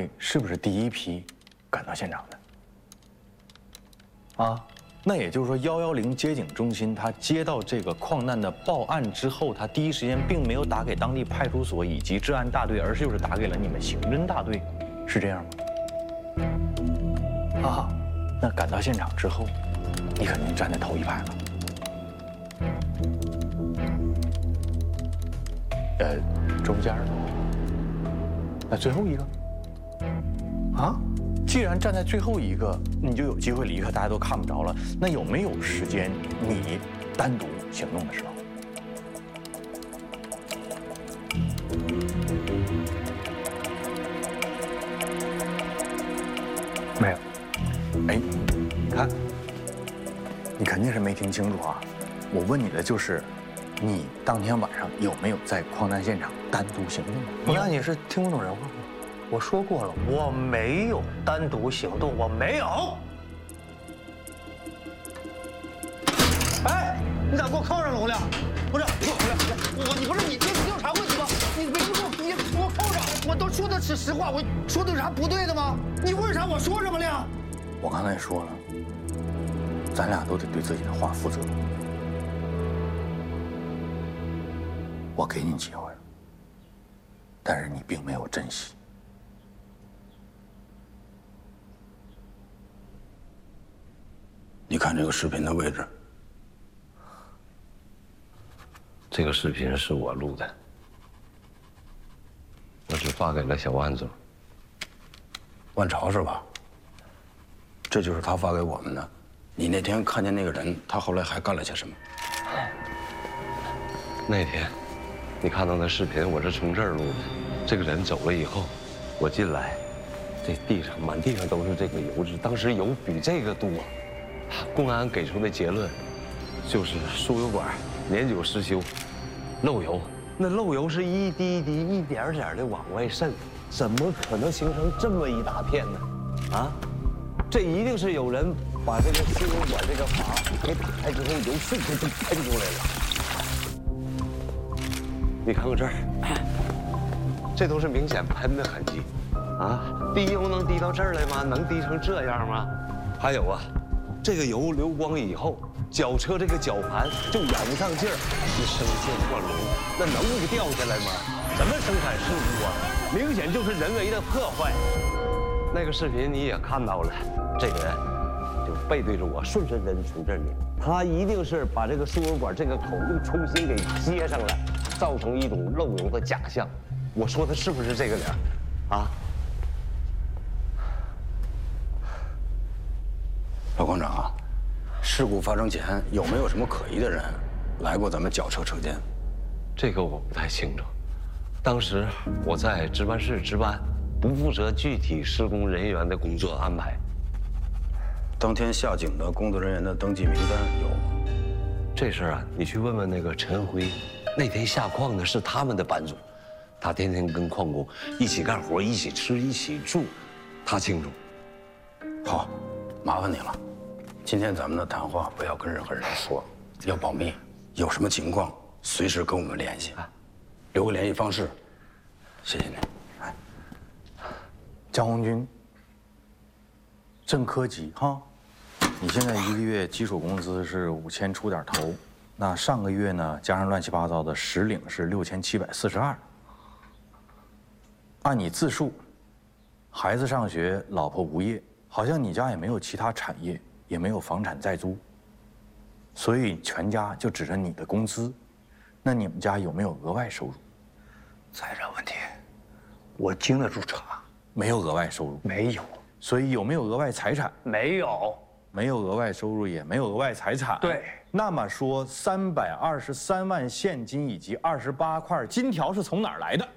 队是不是第一批赶到现场的？啊，那也就是说，110接警中心他接到这个矿难的报案之后，他第一时间并没有打给当地派出所以及治安大队，而是就是打给了你们刑侦大队，是这样吗？啊，那赶到现场之后，你肯定站在头一排了。中间的，那最后一个啊？既然站在最后一个，你就有机会离开，大家都看不着了。那有没有时间你单独行动的时候？没有。哎，你看，你肯定是没听清楚啊！我问你的就是，你当天晚上有没有在矿难现场单独行动？ 那你是听不懂人话吗？我说过了，我没有单独行动，我没有。哎，你咋给我铐上笼了？不是，你不是你这是调查问题吗？你为什么给我铐上？我都说的是实话，我说的有啥不对的吗？你问啥我说什么了？ 我刚才说了，咱俩都得对自己的话负责。我给你机会了，但是你并没有珍惜。 你看这个视频的位置， 这个视频是我录的，我只发给了小万总。 万朝是吧？这就是他发给我们的。你那天看见那个人，他后来还干了些什么？ 那天，你看到那视频，我是从这儿录的。这个人走了以后，我进来，这地上满地上都是这个油脂，当时油比这个多。公安给出的结论就是输油管年久失修，漏油。那漏油是一滴一滴、一点点的往外渗，怎么可能形成这么一大片呢？啊，这一定是有人把这个输油管这个阀给打开之后，油瞬间就喷出来了。你看看这儿，这都是明显喷的痕迹，啊，滴油能滴到这儿来吗？能滴成这样吗？还有啊。这个油流光以后，绞车这个绞盘就仰不上劲儿，是生线灌龙，那能不掉下来吗？什么生产事故啊？明显就是人为的破坏。那个视频你也看到了，这个人就背对着我，顺顺真从这儿拧，他一定是把这个输油管这个口又重新给接上了，造成一种漏油的假象。我说的是不是这个理儿？啊？ 老矿长啊，事故发生前有没有什么可疑的人来过咱们绞车车间？ 这个我不太清楚。当时我在值班室值班，不负责具体施工人员的工作安排。 当天下井的工作人员的登记名单有吗？ 这事儿啊，你去问问那个陈辉，那天下矿的是他们的班组，他天天跟矿工一起干活，一起吃，一起住，他清楚。 好，麻烦你了。今天咱们的谈话不要跟任何人说，要保密。有什么情况随时跟我们联系，留个联系方式。谢谢你。哎， 江红军，正科级哈，你现在一个月基础工资是5000出点头，那上个月呢加上乱七八糟的实领是6742。按你自述，孩子上学，老婆无业，好像你家也没有其他产业。也没有房产在租，所以全家就指着你的工资。那你们家有没有额外收入？ 财产问题，我经得住查。 没有额外收入？ 没有。 所以有没有额外财产？ 没有。 没有额外收入，也没有额外财产。 对。 那么说，323万现金以及28块金条是从哪儿来的？